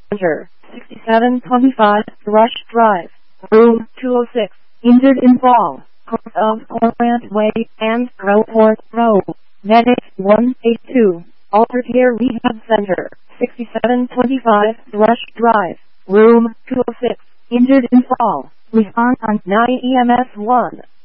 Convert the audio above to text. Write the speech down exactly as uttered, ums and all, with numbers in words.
Center, sixty-seven twenty-five Rush Drive, room two oh six, injured in fall, course of Corinth Way, and Groveport Road. Medic one eight two, Alter Care Rehab Center, sixty-seven twenty-five Rush Drive, room two oh six, injured in fall. Response on nine E M S one.